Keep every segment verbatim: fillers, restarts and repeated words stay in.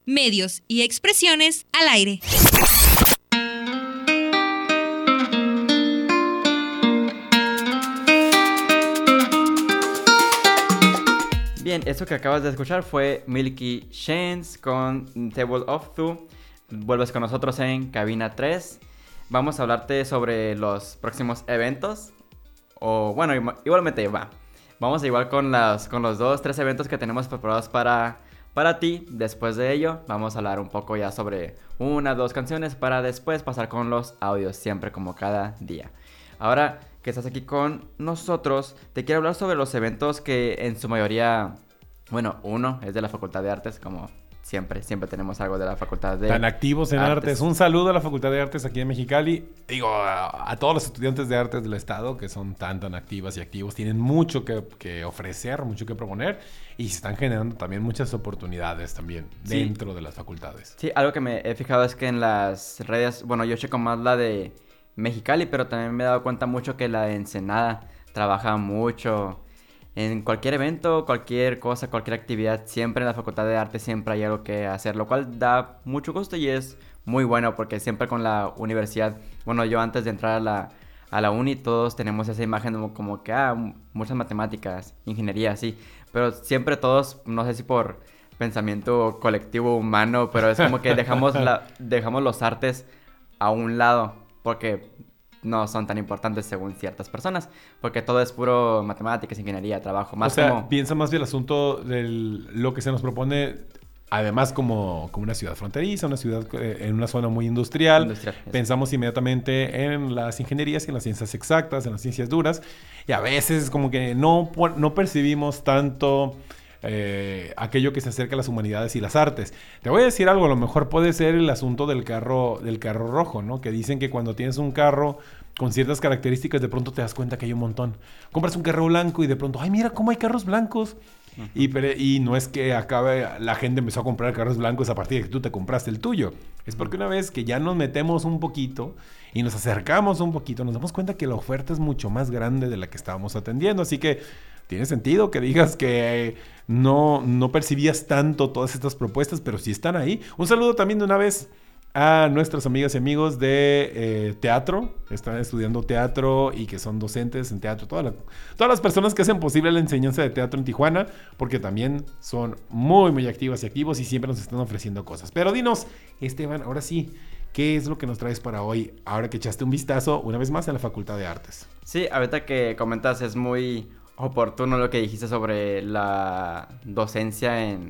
medios y expresiones al aire. Bien, eso que acabas de escuchar fue Milky Chance con Table of Two. Vuelves con nosotros en Cabina tres. Vamos a hablarte sobre los próximos eventos. O bueno, igualmente va. Vamos a igual con, las, con los dos, tres eventos que tenemos preparados para, para ti. Después de ello, vamos a hablar un poco ya sobre una, dos canciones para después pasar con los audios, siempre como cada día. Ahora que estás aquí con nosotros, te quiero hablar sobre los eventos que en su mayoría, bueno, uno es de la Facultad de Artes, como siempre, siempre tenemos algo de la Facultad de Artes. Tan activos en artes. artes. Un saludo a la Facultad de Artes aquí en Mexicali. Digo, a, a todos los estudiantes de artes del estado que son tan, tan activas y activos. Tienen mucho que, que ofrecer, mucho que proponer. Y se están generando también muchas oportunidades también sí. dentro de las facultades. Sí, algo que me he fijado es que en las redes, bueno, yo checo más la de Mexicali, pero también me he dado cuenta mucho que la de Ensenada trabaja mucho. En cualquier evento, cualquier cosa, cualquier actividad, siempre en la Facultad de Arte siempre hay algo que hacer, lo cual da mucho gusto y es muy bueno porque siempre con la universidad, bueno, yo antes de entrar a la, a la uni, todos tenemos esa imagen como, como que, ah, muchas matemáticas, ingeniería, sí, pero siempre todos, no sé si por pensamiento colectivo humano, pero es como que dejamos, la, dejamos los artes a un lado porque no son tan importantes según ciertas personas, porque todo es puro matemáticas, ingeniería, trabajo, más o sea, como... piensa más bien el asunto de lo que se nos propone, además como, como una ciudad fronteriza, una ciudad eh, en una zona muy industrial. industrial Pensamos inmediatamente en las ingenierías y en las ciencias exactas, en las ciencias duras, y a veces como que no, no percibimos tanto... Eh, aquello que se acerca a las humanidades y las artes. Te voy a decir algo, a lo mejor puede ser el asunto del carro, del carro rojo, ¿no? Que dicen que cuando tienes un carro con ciertas características, de pronto te das cuenta que hay un montón. Compras un carro blanco y de pronto, ay, mira cómo hay carros blancos. Uh-huh. Y, y no es que acabe, la gente empezó a comprar carros blancos a partir de que tú te compraste el tuyo. Es porque una vez que ya nos metemos un poquito y nos acercamos un poquito, nos damos cuenta que la oferta es mucho más grande de la que estábamos atendiendo. Así que tiene sentido que digas que no, no percibías tanto todas estas propuestas, pero sí están ahí. Un saludo también de una vez a nuestras amigas y amigos de eh, teatro. Están estudiando teatro y que son docentes en teatro. Toda la, todas las personas que hacen posible la enseñanza de teatro en Tijuana, porque también son muy, muy activas y activos y siempre nos están ofreciendo cosas. Pero dinos, Esteban, ahora sí, ¿qué es lo que nos traes para hoy? Ahora que echaste un vistazo una vez más a la Facultad de Artes. Sí, ahorita que comentas es muy oportuno lo que dijiste sobre la docencia en,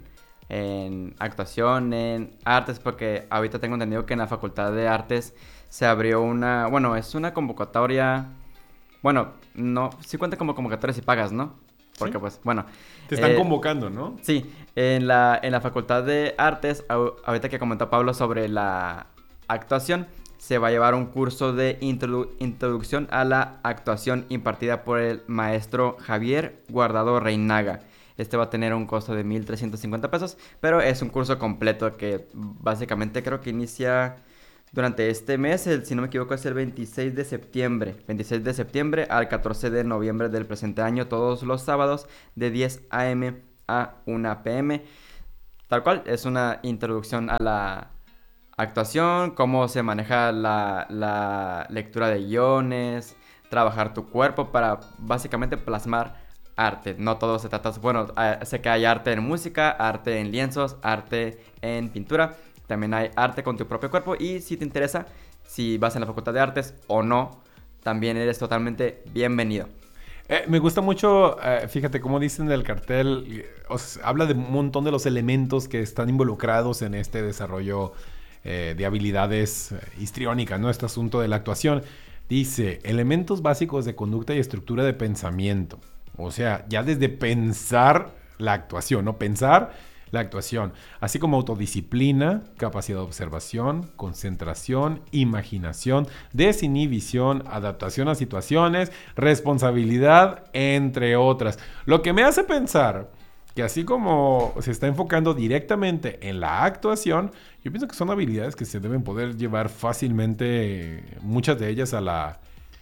en actuación, en artes, porque ahorita tengo entendido que en la Facultad de Artes se abrió una, bueno, es una convocatoria, bueno, no, sí cuenta como convocatoria si pagas, ¿no? Porque ¿sí? Pues, bueno. Te están eh, convocando, ¿no? Sí, en la, en la Facultad de Artes, ahorita que comentó Pablo sobre la actuación, se va a llevar un curso de introdu- introducción a la actuación impartida por el maestro Javier Guardado Reinaga. Este va a tener un costo de mil trescientos cincuenta pesos, pero es un curso completo que básicamente creo que inicia durante este mes, el, si no me equivoco es el veintiséis de septiembre. veintiséis de septiembre al catorce de noviembre del presente año, todos los sábados de diez a eme a una pe eme. Tal cual, es una introducción a la actuación, cómo se maneja la, la lectura de guiones, trabajar tu cuerpo para básicamente plasmar arte. No todo se trata, bueno, sé que hay arte en música, arte en lienzos, arte en pintura, también hay arte con tu propio cuerpo y si te interesa, si vas en la Facultad de Artes o no, también eres totalmente bienvenido. Eh, me gusta mucho, eh, fíjate cómo dicen del cartel, os, habla de un montón de los elementos que están involucrados en este desarrollo Eh, de habilidades eh, histriónicas, ¿no? Este asunto de la actuación. Dice, elementos básicos de conducta y estructura de pensamiento. O sea, ya desde pensar la actuación, ¿no? Pensar la actuación. Así como autodisciplina, capacidad de observación, concentración, imaginación, desinhibición, adaptación a situaciones, responsabilidad, entre otras. Lo que me hace pensar que así como se está enfocando directamente en la actuación, yo pienso que son habilidades que se deben poder llevar fácilmente, muchas de ellas a la,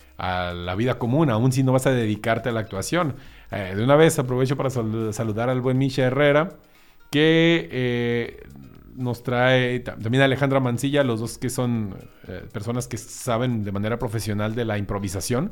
a la vida común, aun si no vas a dedicarte a la actuación. Eh, de una vez aprovecho para sal- saludar al buen Misha Herrera, que eh, nos trae también Alejandra Mancilla, los dos que son eh, personas que saben de manera profesional de la improvisación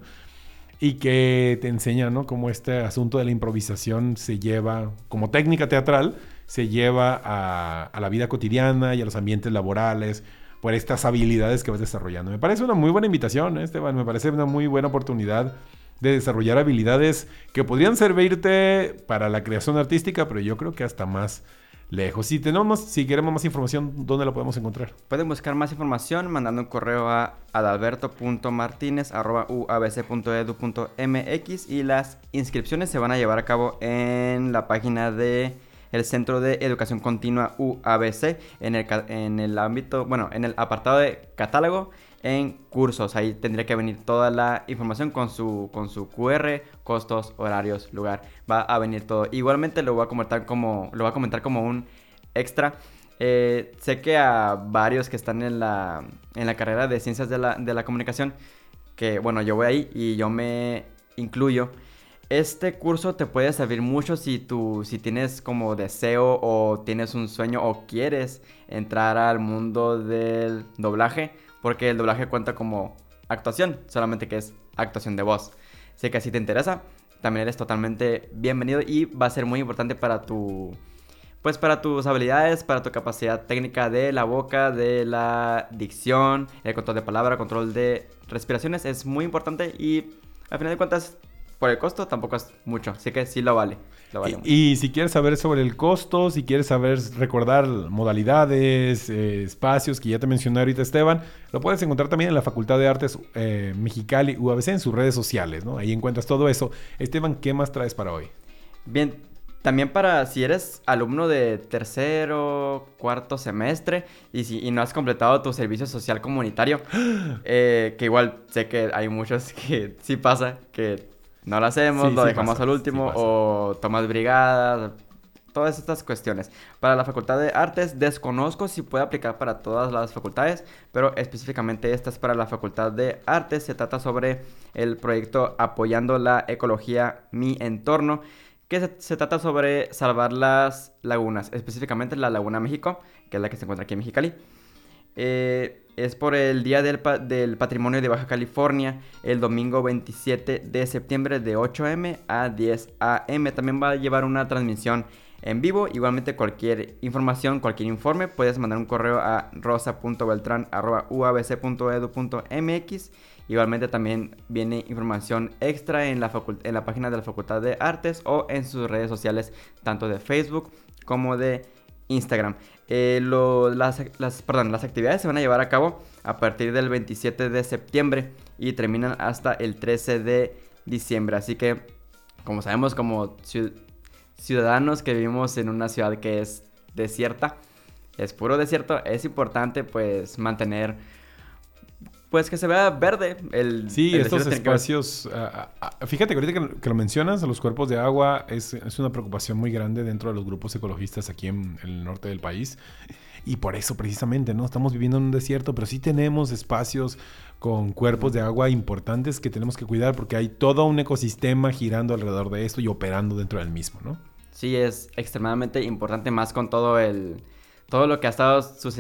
y que te enseñan, ¿no? Cómo este asunto de la improvisación se lleva, como técnica teatral, se lleva a, a la vida cotidiana y a los ambientes laborales por estas habilidades que vas desarrollando. Me parece una muy buena invitación, ¿eh, Esteban? Me parece una muy buena oportunidad de desarrollar habilidades que podrían servirte para la creación artística, pero yo creo que hasta más lejos. Si tenemos, si queremos más información, ¿dónde la podemos encontrar? Pueden buscar más información mandando un correo a adalberto punto martinez arroba u a b c punto e d u punto m x y las inscripciones se van a llevar a cabo en la página de el Centro de Educación Continua U A B C en el, en el ámbito, bueno, en el apartado de catálogo en cursos. Ahí tendría que venir toda la información con su, con su cu erre, costos, horarios, lugar. Va a venir todo. Igualmente lo voy a comentar como, lo voy a comentar como un extra. Eh, sé que a varios que están en la, en la carrera de Ciencias de la, de la Comunicación, que bueno, yo voy ahí y yo me incluyo. Este curso te puede servir mucho si tú, si tienes como deseo o tienes un sueño o quieres entrar al mundo del doblaje, porque el doblaje cuenta como actuación, solamente que es actuación de voz. Sé que si te interesa, también eres totalmente bienvenido y va a ser muy importante para tu, pues para tus habilidades, para tu capacidad técnica de la boca, de la dicción, el control de palabra, control de respiraciones. Es muy importante y al final de cuentas, por el costo tampoco es mucho, así que sí lo vale. Lo vale y, y si quieres saber sobre el costo, si quieres saber, recordar modalidades, eh, espacios que ya te mencioné ahorita, Esteban, lo puedes encontrar también en la Facultad de Artes eh, Mexicali U A B C en sus redes sociales, ¿no? Ahí encuentras todo eso. Esteban, ¿qué más traes para hoy? Bien, también para si eres alumno de tercero, cuarto semestre y, si, y no has completado tu servicio social comunitario, eh, que igual sé que hay muchos que sí pasa, que no lo hacemos, sí, lo sí dejamos pasa, al último, sí o tomas brigadas, todas estas cuestiones. Para la Facultad de Artes desconozco si puede aplicar para todas las facultades, pero específicamente esta es para la Facultad de Artes. Se trata sobre el proyecto Apoyando la Ecología, Mi Entorno, que se, se trata sobre salvar las lagunas, específicamente la Laguna México, que es la que se encuentra aquí en Mexicali. Eh, es por el Día del, pa- del Patrimonio de Baja California, el domingo veintisiete de septiembre de ocho a eme a diez a eme. También va a llevar una transmisión en vivo. Igualmente cualquier información, cualquier informe, puedes mandar un correo a rosa punto beltran arroba u a b c punto e d u punto m x. Igualmente también viene información extra en la, facult- en la página de la Facultad de Artes o en sus redes sociales, tanto de Facebook como de Instagram. Eh, lo, las, las, perdón, las actividades se van a llevar a cabo a partir del veintisiete de septiembre y terminan hasta el trece de diciembre. Así que, como sabemos, como ciudadanos que vivimos en una ciudad que es desierta, es puro desierto, es importante pues mantener, pues que se vea verde. El, sí, el estos espacios, uh, uh, fíjate que ahorita que, que lo mencionas, los cuerpos de agua es, es una preocupación muy grande dentro de los grupos ecologistas aquí en, en el norte del país. Y por eso precisamente, ¿no? Estamos viviendo en un desierto, pero sí tenemos espacios con cuerpos de agua importantes que tenemos que cuidar porque hay todo un ecosistema girando alrededor de esto y operando dentro del mismo, ¿no? Sí, es extremadamente importante, más con todo el todo lo que ha estado sucediendo